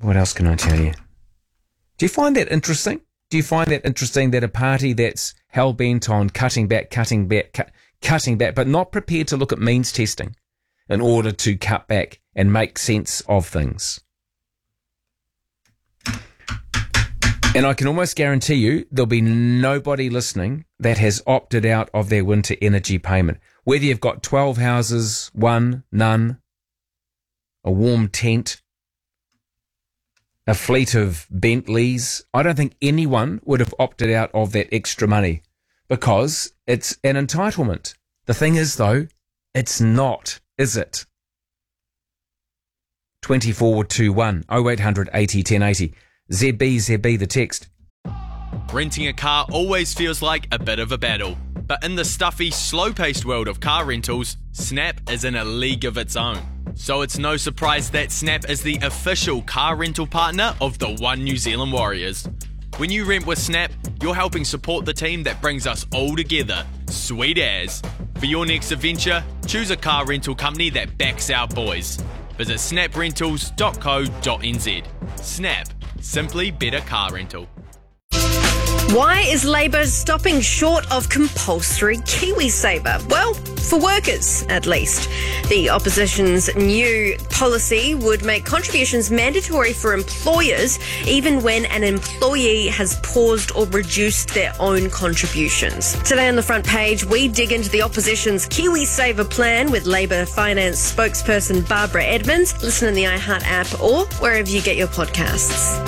What else can I tell you? Do you find that interesting? Do you find that interesting that a party that's hell-bent on cutting back, but not prepared to look at means testing in order to cut back and make sense of things? And I can almost guarantee you there'll be nobody listening that has opted out of their winter energy payment. Whether you've got 12 houses, one, none, a warm tent, a fleet of Bentleys, I don't think anyone would have opted out of that extra money because it's an entitlement. The thing is, though, it's not, is it? 2421 0800 80 1080. ZB, the text. Renting a car always feels like a bit of a battle, but in the stuffy, slow-paced world of car rentals, Snap is in a league of its own. So it's no surprise that Snap is the official car rental partner of the One New Zealand Warriors. When you rent with Snap, you're helping support the team that brings us all together. Sweet as. For your next adventure, choose a car rental company that backs our boys. Visit snaprentals.co.nz. Snap. Simply better car rental. Why is Labour stopping short of compulsory KiwiSaver? Well, for workers, at least. The opposition's new policy would make contributions mandatory for employers, even when an employee has paused or reduced their own contributions. Today on the front page, we dig into the opposition's KiwiSaver plan with Labour finance spokesperson Barbara Edmonds. Listen in the iHeart app or wherever you get your podcasts.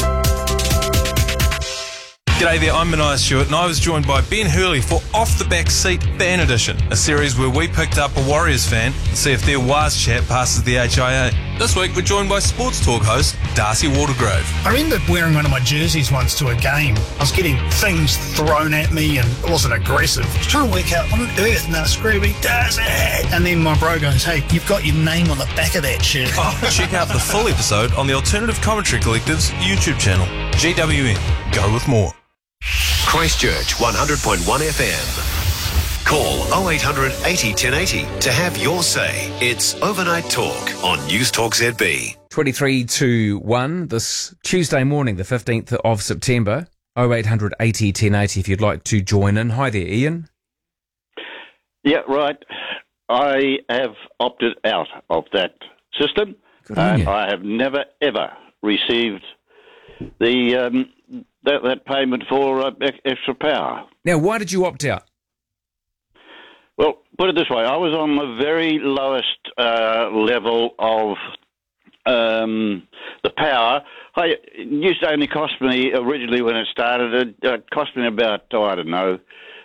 G'day there, I'm Mania Stewart and I was joined by Ben Hurley for Off the Back Seat Fan Edition, a series where we picked up a Warriors fan and see if their wise chat passes the HIA. This week we're joined by Sports Talk host Darcy Watergrove. I remember wearing one of my jerseys once to a game. I was getting things thrown at me and it wasn't aggressive. I was trying to work out what on earth, and they're screaming, Darcy! And then my bro goes, hey, you've got your name on the back of that shirt. Check out the full episode on the Alternative Commentary Collective's YouTube channel. GWN, go with more. Christchurch 100.1 FM. Call 0800 80 1080 to have your say. It's Overnight Talk on News Talk ZB. 2321 this Tuesday morning, the 15th of September. 0800 80 1080 if you'd like to join in. Hi there, Ian. Yeah, right. I have opted out of that system. Good on you. I have never, ever received the that payment for extra power. Now, why did you opt out? Well, put it this way. I was on the very lowest level of the power. It used to only cost me, originally when it started, it cost me about, $35,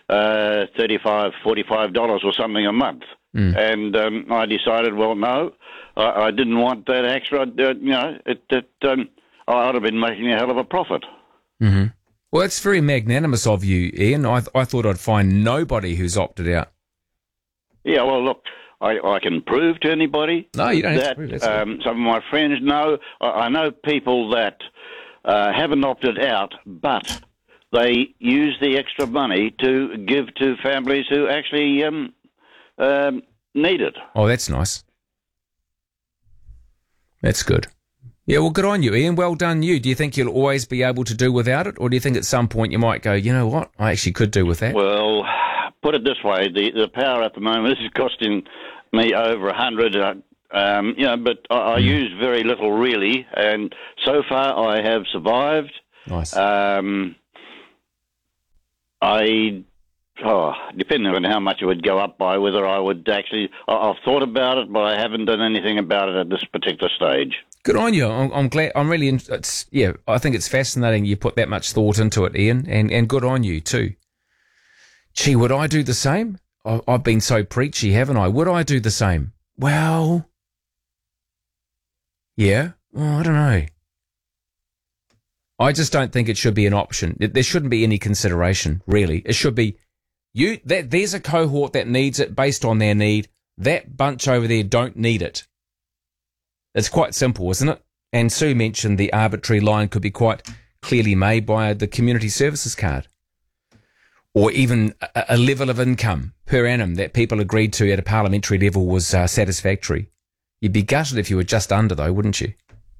$45 or something a month. And I decided, well, no, I didn't want that extra. I'd have been making a hell of a profit. Mm-hmm. Well, it's very magnanimous of you, Ian. I thought I'd find nobody who's opted out. Yeah, well, look, I can prove to anybody. No, you don't that, have to prove that. Some of my friends know. I know people that haven't opted out, but they use the extra money to give to families who actually need it. Oh, that's nice. That's good. Yeah, well, good on you, Ian. Well done you. Do you think you'll always be able to do without it? Or do you think at some point you might go, you know what, I actually could do with that? Well, put it this way, the power at the moment is costing me over 100, but I use very little really, and so far I have survived. Nice. Depending on how much it would go up by, whether I would actually, I've thought about it, but I haven't done anything about it at this particular stage. Good on you. I'm glad. I'm really. I think it's fascinating you put that much thought into it, Ian, and good on you too. Gee, would I do the same? I've been so preachy, haven't I? Would I do the same? Well, yeah. Well, I don't know. I just don't think it should be an option. There shouldn't be any consideration, really. It should be there's a cohort that needs it based on their need. That bunch over there don't need it. It's quite simple, isn't it? And Sue mentioned the arbitrary line could be quite clearly made by the community services card. Or even a level of income per annum that people agreed to at a parliamentary level was satisfactory. You'd be gutted if you were just under, though, wouldn't you?